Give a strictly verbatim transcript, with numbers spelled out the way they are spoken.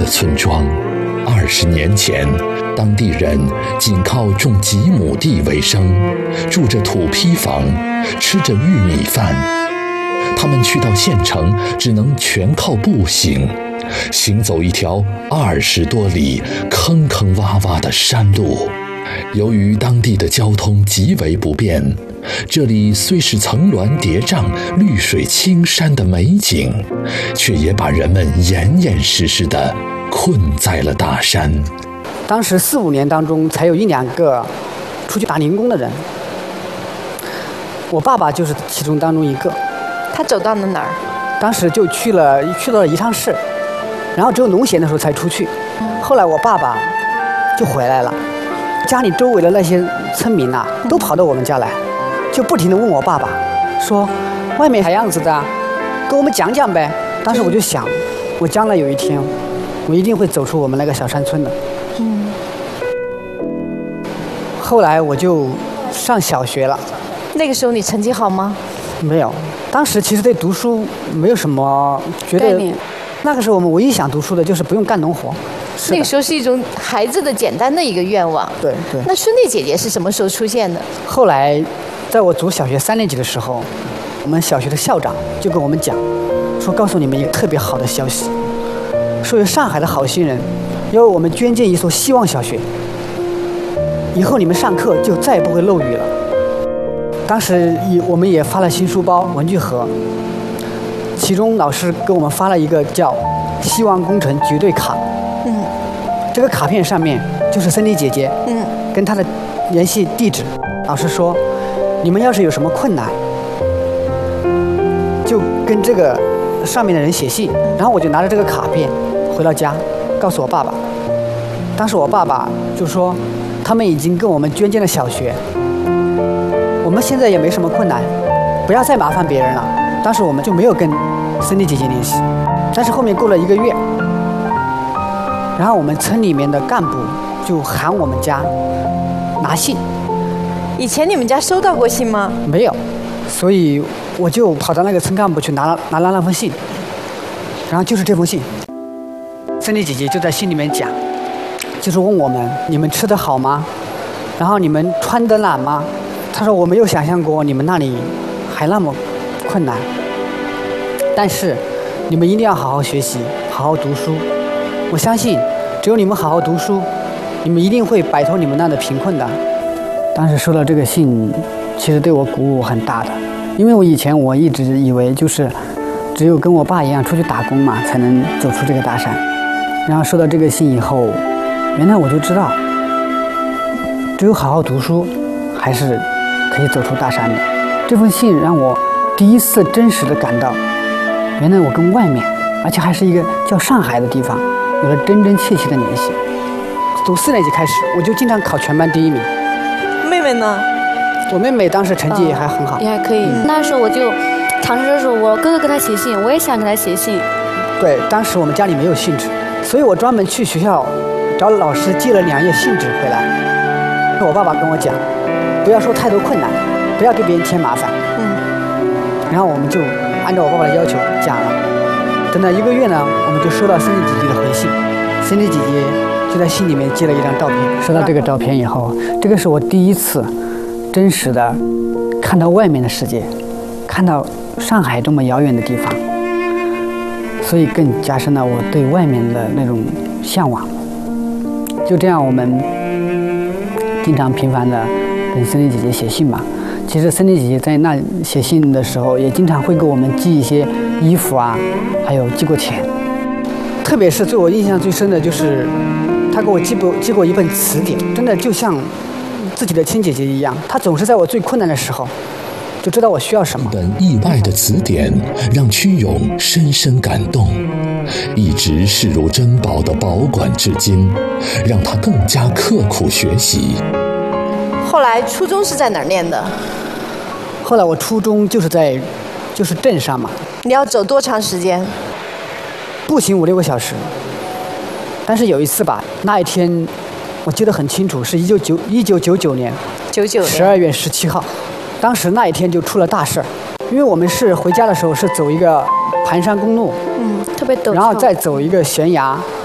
的村庄，二十年前，当地人仅靠种几亩地为生，住着土坯房，吃着玉米饭。他们去到县城，只能全靠步行，行走一条二十多里坑坑洼洼的山路。由于当地的交通极为不便，这里虽是层峦叠嶂、绿水青山的美景，却也把人们严严实实地困在了大山。 当时四五年当中，才有一两个出去打零工的人，我爸爸就是其中当中一个。 他走到了哪儿？ 当时就去了去到了宜昌市，然后只有农闲的时候才出去。后来我爸爸就回来了，家里周围的那些村民啊，都跑到我们家来，就不停地问我爸爸，说外面啥样子的，跟我们讲讲呗。当时我就想，我将来有一天，我一定会走出我们那个小山村的。嗯。后来我就上小学了。 那个时候你成绩好吗？ 没有。当时其实对读书没有什么觉得，那个时候我们唯一想读书的就是不用干农活。 那个时候是一种孩子的简单的一个愿望。 对对。 那孙俪姐姐是什么时候出现的？ 后来，在我读小学三年级的时候，我们小学的校长就跟我们讲，说告诉你们一个特别好的消息，说有上海的好心人要为我们捐建一所希望小学，以后你们上课就再也不会漏雨了。当时我们也发了新书包、文具盒，其中老师给我们发了一个叫“希望工程绝对卡”。嗯，这个卡片上面就是孙俪姐姐，嗯，跟她的联系地址。老师说，你们要是有什么困难，就跟这个上面的人写信。然后我就拿着这个卡片回到家，告诉我爸爸。当时我爸爸就说，他们已经跟我们捐建了小学。我们现在也没什么困难，不要再麻烦别人了。当时我们就没有跟孙俪姐姐联系，但是后面过了一个月，然后我们村里面的干部就喊我们家拿信。 以前你们家收到过信吗？ 没有，所以我就跑到那个村干部去拿拿了那封信，然后就是这封信。孙俪姐姐就在信里面讲，就是问我们你们吃得好吗？然后你们穿得暖吗？他说我没有想象过你们那里还那么困难，但是你们一定要好好学习，好好读书。我相信只有你们好好读书，你们一定会摆脱你们那的贫困的。当时收到这个信，其实对我鼓舞很大的，因为我以前我一直以为就是只有跟我爸一样出去打工嘛，才能走出这个大山。然后收到这个信以后，原来我就知道，只有好好读书，还是可以走出大山的。这封信让我第一次真实的感到，原来我跟外面，而且还是一个叫上海的地方，有了真真切切的联系。从四年级开始，我就经常考全班第一名。 妹妹呢？ 我妹妹当时成绩也还很好， 也还可以。嗯、那时候我就尝试着说，我哥哥跟他写信，我也想给他写信。 对，当时我们家里没有信纸，所以我专门去学校找老师借了两页信纸回来。我爸爸跟我讲，不要说太多困难，不要给别人添麻烦。嗯。然后我们就按照我爸爸的要求讲了。等了一个月呢，我们就收到孙俪姐姐的回信。孙俪姐姐就在信里面寄了一张照片。收到这个照片以后，这个是我第一次真实的看到外面的世界，看到上海这么遥远的地方，所以更加深了我对外面的那种向往。就这样，我们经常频繁的跟孙俪姐姐写信嘛。其实孙俪姐姐在那写信的时候，也经常会给我们寄一些衣服啊，还有寄过钱。特别是对我印象最深的就是，她给我寄过寄过一本词典，真的就像自己的亲姐姐一样。她总是在我最困难的时候，就知道我需要什么。 一本意外的词典让屈勇深深感动，一直视如珍宝的保管至今，让他更加刻苦学习。 后来初中是在哪儿念的？ 后来我初中就是在，就是镇上嘛。 你要走多长时间？ 步行五六个小时。但是有一次吧，那一天我记得很清楚，是一九九一九九九年， 九九十二月十七号。当时那一天就出了大事儿，因为我们是回家的时候是走一个盘山公路， 嗯，特别陡， 然后再走一个悬崖，